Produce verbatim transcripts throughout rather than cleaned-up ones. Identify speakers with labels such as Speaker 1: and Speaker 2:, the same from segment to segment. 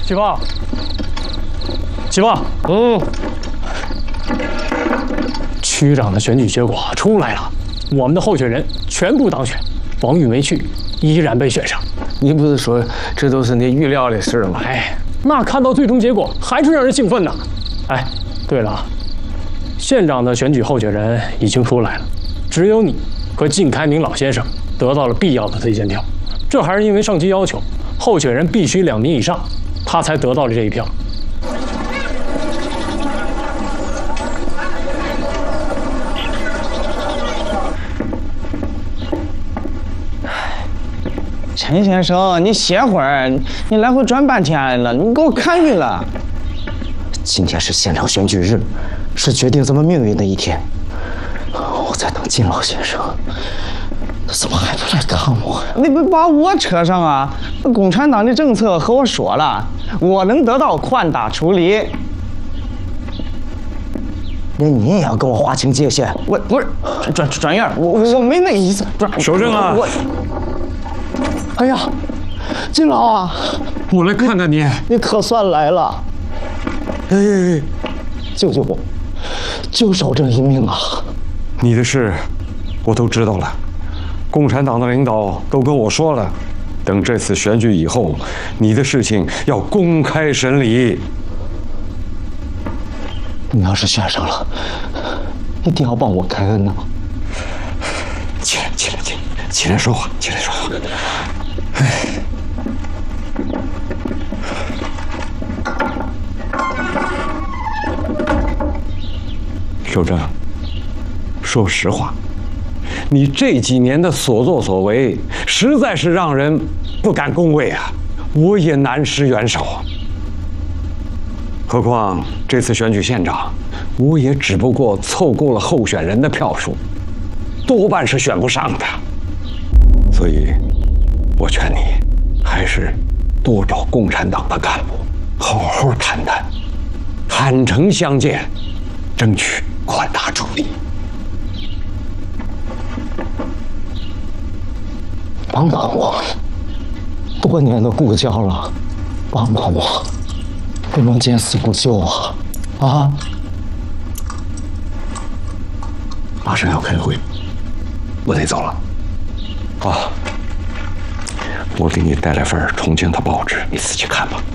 Speaker 1: 启报，启报，嗯，区长的选举结果出来了，我们的候选人全部当选，王玉没去，依然被选上。
Speaker 2: 你不是说这都是你预料的事吗？
Speaker 1: 哎，那看到最终结果还是让人兴奋呐。哎，对了，县长的选举候选人已经出来了，只有你和靳开明老先生得到了必要的推荐票。这还是因为上级要求，候选人必须两名以上，他才得到了这一票。
Speaker 3: 陈先生，你歇会儿，你来回转半天了，你给我看晕了。
Speaker 4: 今天是县长选举日，是决定咱们命运的一天。我在等靳老先生，他怎么还不来看我呀？
Speaker 3: 你不把我扯上啊！共产党的政策和我说了，我能得到宽大处理。
Speaker 4: 连你也要跟我划清界限？
Speaker 3: 我不是专专员，我我没那意思。
Speaker 1: 守正啊！
Speaker 3: 我，
Speaker 4: 哎呀，靳老啊，
Speaker 1: 我来看看你，
Speaker 4: 你可算来了！哎哎哎，救救我，救守正一命啊！
Speaker 5: 你的事我都知道了，共产党的领导都跟我说了，等这次选举以后，你的事情要公开审理。
Speaker 4: 你要是选上了，一定要帮我开恩呐！
Speaker 5: 起来，起来，起来，起来说话，起来说话。哎。守正，说实话，你这几年的所作所为，实在是让人不敢恭维啊，我也难施援手。何况这次选举县长，我也只不过凑够了候选人的票数，多半是选不上的。所以，我劝你还是多找共产党的干部，好好谈谈，坦诚相见，争取宽大处理。
Speaker 4: 帮帮我！多年的故交了，帮帮我！不能见死不救啊！啊！
Speaker 5: 马上要开会，我得走了。啊，我给你带来份重庆的报纸，你自己看吧。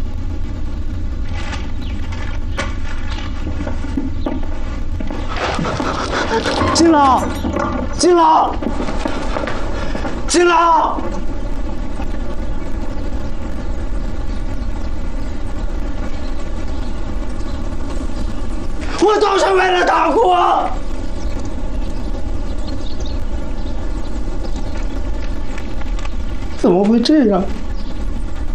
Speaker 4: 靳老，靳老，靳老！我都是为了大国。怎么会这样？